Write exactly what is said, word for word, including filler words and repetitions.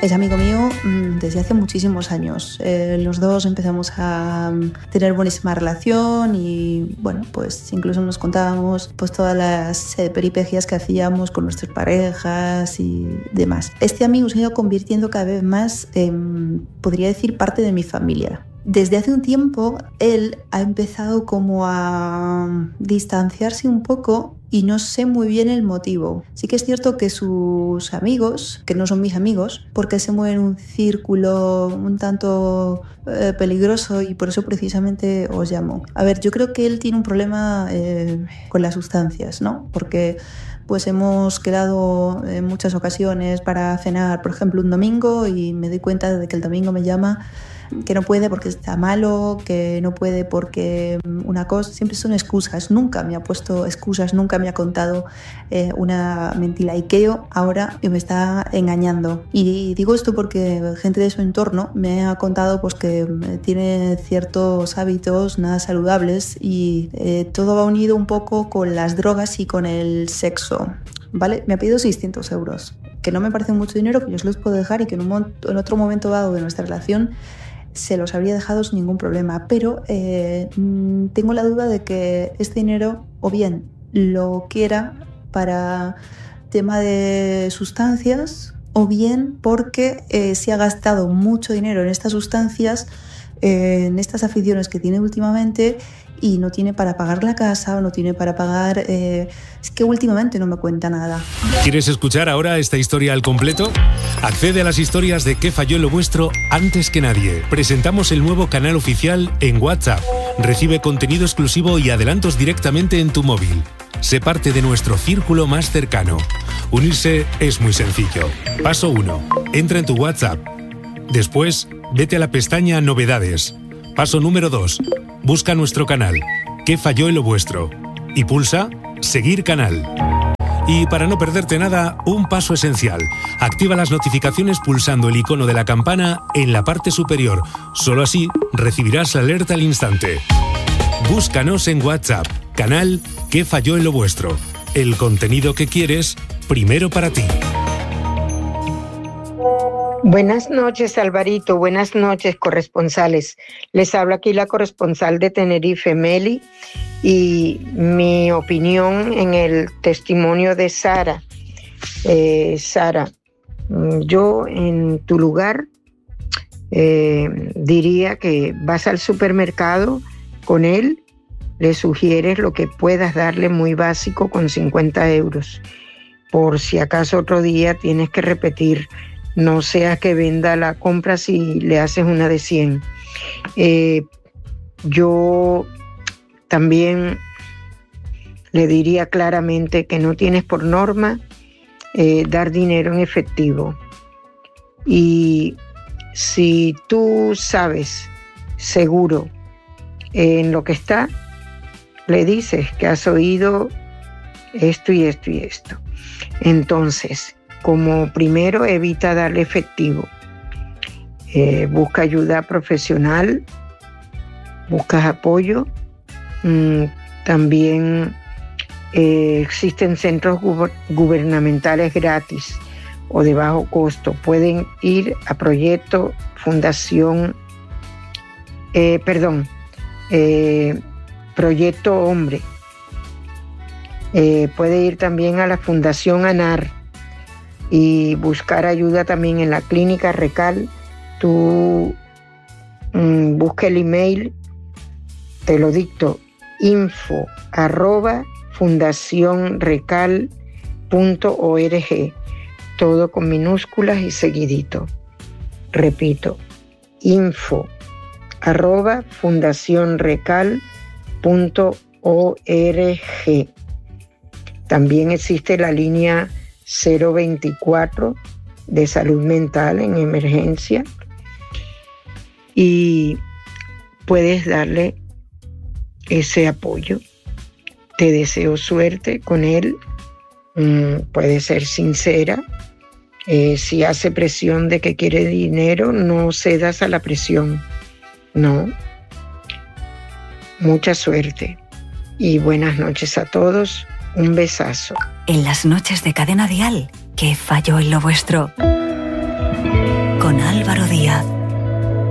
Es amigo mío desde hace muchísimos años. Eh, los dos empezamos a tener buenísima relación y, bueno, pues incluso nos contábamos pues todas las eh, peripecias que hacíamos con nuestras parejas y demás. Este amigo se ha ido convirtiendo cada vez más en, podría decir, parte de mi familia. Desde hace un tiempo él ha empezado como a distanciarse un poco y no sé muy bien el motivo. Sí que es cierto que sus amigos, que no son mis amigos, porque se mueven en un círculo un tanto eh, peligroso y por eso precisamente os llamo. A ver, yo creo que él tiene un problema eh, con las sustancias, ¿no? Porque pues hemos quedado en muchas ocasiones para cenar, por ejemplo, un domingo y me doy cuenta de que el domingo me llama que no puede porque está malo, que no puede porque una cosa, siempre son excusas, nunca me ha puesto excusas, nunca me ha contado eh, una mentira y que ahora me está engañando. Y digo esto porque gente de su entorno me ha contado pues que tiene ciertos hábitos nada saludables y eh, todo va unido un poco con las drogas y con el sexo, ¿vale? Me ha pedido seiscientos euros, que no me parece mucho dinero, que yo os los puedo dejar y que en, un, en otro momento dado de nuestra relación se los habría dejado sin ningún problema, pero eh, tengo la duda de que este dinero o bien lo quiera para tema de sustancias o bien porque eh, se ha gastado mucho dinero en estas sustancias, eh, en estas aficiones que tiene últimamente y no tiene para pagar la casa o no tiene para pagar... Eh, es que últimamente no me cuenta nada. ¿Quieres escuchar ahora esta historia al completo? Accede a las historias de ¿Qué falló en lo vuestro? Antes que nadie. Presentamos el nuevo canal oficial en WhatsApp. Recibe contenido exclusivo y adelantos directamente en tu móvil. Sé parte de nuestro círculo más cercano. Unirse es muy sencillo. Paso uno. Entra en tu WhatsApp. Después, vete a la pestaña Novedades. Paso número dos. Busca nuestro canal, ¿Qué falló en lo vuestro? Y pulsa Seguir canal. Y para no perderte nada, un paso esencial. Activa las notificaciones pulsando el icono de la campana en la parte superior. Solo así recibirás la alerta al instante. Búscanos en WhatsApp, canal ¿Qué falló en lo vuestro? El contenido que quieres, primero para ti. Buenas noches, Alvarito. Buenas noches, corresponsales. Les habla aquí la corresponsal de Tenerife, Meli, y mi opinión en el testimonio de Sara. Eh, Sara, yo en tu lugar eh, diría que vas al supermercado con él, le sugieres lo que puedas darle muy básico con cincuenta euros. Por si acaso otro día tienes que repetir. No sea que venda la compra si le haces una de cien. Eh, yo también le diría claramente que no tienes por norma eh, dar dinero en efectivo. Y si tú sabes seguro eh, en lo que está, le dices que has oído esto y esto y esto. Entonces, como primero, evita darle efectivo. Eh, busca ayuda profesional, buscas apoyo. Mm, también eh, existen centros gu- gubernamentales gratis o de bajo costo. Pueden ir a Proyecto Fundación, eh, perdón, eh, Proyecto Hombre. Eh, puede ir también a la Fundación ANAR y buscar ayuda también en la clínica Recal. Tú mmm, busca el email, te lo dicto, info arroba fundacionrecal punto org, todo con minúsculas y seguidito. Repito, info arroba fundacionrecal punto org. También existe la línea cero veinticuatro de salud mental en emergencia y puedes darle ese apoyo. Te deseo suerte con él. Mm, puede ser sincera. Eh, si hace presión de que quiere dinero, no cedas a la presión. No. Mucha suerte y buenas noches a todos. Un besazo. En las noches de Cadena Dial, ¿qué falló en lo vuestro?